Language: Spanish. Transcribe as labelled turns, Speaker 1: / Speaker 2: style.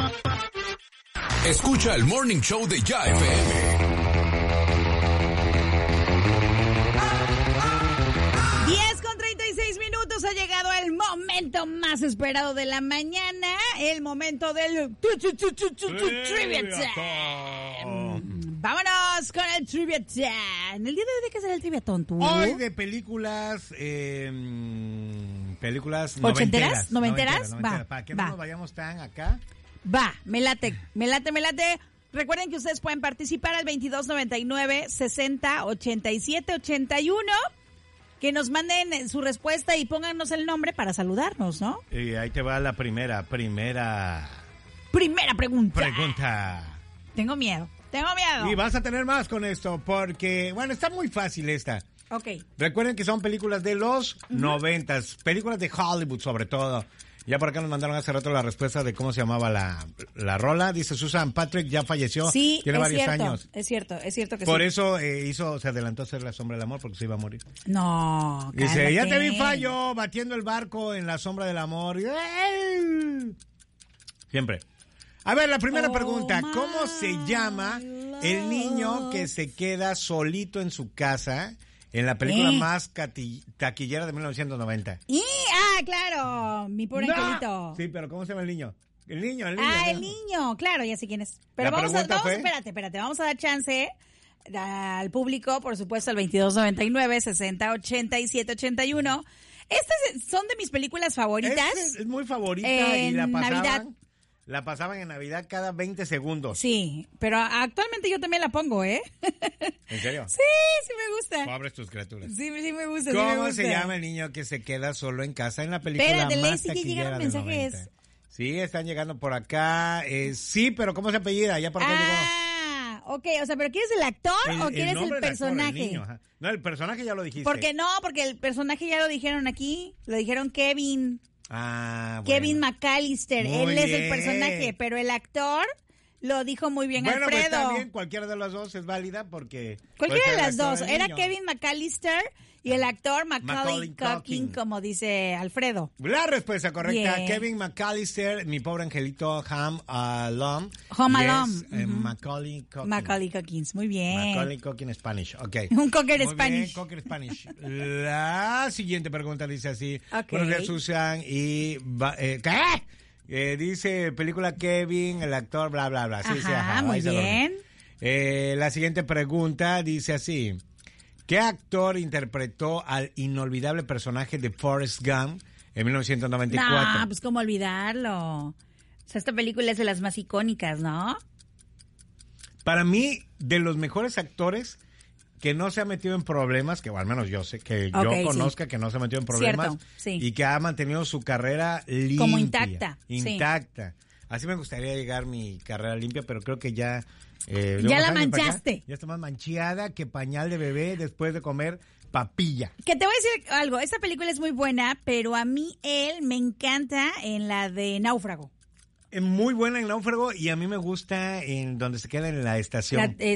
Speaker 1: Escucha el Morning Show de Ya FM.
Speaker 2: 10:36 ha llegado el momento más esperado de la mañana, el momento del Trivia Time. Vámonos con el Trivia Time. El día de hoy, ¿de qué será el Trivia Tonto?
Speaker 3: Hoy de películas, películas
Speaker 2: ¿Ochenteras?
Speaker 3: ¿Noventeras?
Speaker 2: Va,
Speaker 3: para que
Speaker 2: va.
Speaker 3: no nos vayamos tan acá.
Speaker 2: Va, me late. Recuerden que ustedes pueden participar al 2299 60 87 81. Que nos manden su respuesta y pónganos el nombre para saludarnos, ¿no?
Speaker 3: Y ahí te va la primera
Speaker 2: Primera pregunta.
Speaker 3: pregunta.
Speaker 2: Tengo miedo.
Speaker 3: Y vas a tener más con esto, porque, bueno, está muy fácil esta.
Speaker 2: Ok.
Speaker 3: Recuerden que son películas de los 90s, películas de Hollywood sobre todo. Ya por acá nos mandaron hace rato la respuesta de cómo se llamaba la rola. Dice Susan Patrick, ya falleció.
Speaker 2: Sí,
Speaker 3: tiene varios años.
Speaker 2: Es cierto que
Speaker 3: por
Speaker 2: sí.
Speaker 3: Eso se adelantó a hacer La Sombra del Amor porque se iba a morir.
Speaker 2: No,
Speaker 3: Dice,
Speaker 2: cálmate.
Speaker 3: ya te vi fallo, batiendo el barco en La Sombra del Amor. Siempre. A ver, la primera pregunta. ¿Cómo se llama el niño que se queda solito en su casa en la película más taquillera de 1990?
Speaker 2: Claro, mi pobre angelito.
Speaker 3: Sí, pero ¿cómo se llama el niño? El niño.
Speaker 2: El niño, claro, ya sé quién es. Pero espérate, vamos a dar chance al público, por supuesto, al 2299 60 87 81. Estas son de mis películas favoritas.
Speaker 3: Es muy favorita y la pasaban. Navidad. La pasaban en Navidad cada 20 segundos.
Speaker 2: Sí, pero actualmente yo también la pongo, ¿eh?
Speaker 3: ¿En serio?
Speaker 2: Sí me gusta.
Speaker 3: Pobres tus criaturas.
Speaker 2: Sí me gusta.
Speaker 3: ¿Cómo se llama el niño que se queda solo en casa en la película más taquillera
Speaker 2: llegaron
Speaker 3: del 90?
Speaker 2: mensajes.
Speaker 3: Sí, están llegando por acá. Sí, pero ¿cómo se apellida? Ya por acá llegó.
Speaker 2: Ok, o sea, ¿pero quieres el actor o quieres el personaje?
Speaker 3: Actor, el niño, no, el personaje ya lo dijiste.
Speaker 2: Porque el personaje ya lo dijeron aquí. Lo dijeron Kevin.
Speaker 3: Bueno.
Speaker 2: Kevin McAllister,
Speaker 3: Muy
Speaker 2: él es
Speaker 3: bien.
Speaker 2: el personaje, pero el actor lo dijo muy bien
Speaker 3: Alfredo. Pues está bien, cualquiera de las dos es válida porque...
Speaker 2: Cualquiera de las dos, era Kevin McAllister y el actor Macaulay Culkin, como dice Alfredo.
Speaker 3: La respuesta correcta,
Speaker 2: Bien.
Speaker 3: Kevin McAllister, mi pobre angelito, Home Alone. Macaulay Culkin.
Speaker 2: Macaulay Culkin, muy bien.
Speaker 3: Macaulay Culkin Spanish, ok.
Speaker 2: Un cocker
Speaker 3: Muy
Speaker 2: Spanish.
Speaker 3: bien, cocker Spanish. La siguiente pregunta dice así.
Speaker 2: Ok.
Speaker 3: Buenos días, Susan, ¿qué? Dice película Kevin, el actor, bla, bla, bla. Sí,
Speaker 2: Ajá, muy bien.
Speaker 3: La siguiente pregunta dice así. ¿Qué actor interpretó al inolvidable personaje de Forrest Gump en 1994?
Speaker 2: No, pues cómo olvidarlo. O sea, esta película es de las más icónicas, ¿no?
Speaker 3: Para mí, de los mejores actores que no se ha metido en problemas, que al menos yo sé, que yo conozca que no se ha metido en problemas.
Speaker 2: Cierto, sí.
Speaker 3: Y que ha mantenido su carrera limpia.
Speaker 2: Como intacta.
Speaker 3: Intacta. Sí. Así me gustaría llegar mi carrera limpia, pero creo que ya...
Speaker 2: ya la manchaste.
Speaker 3: Ya está más manchada que pañal de bebé después de comer papilla.
Speaker 2: Que te voy a decir algo, esta película es muy buena, pero a mí él me encanta en la de Náufrago.
Speaker 3: Es muy buena en Náufrago y a mí me gusta en donde se queda en la estación.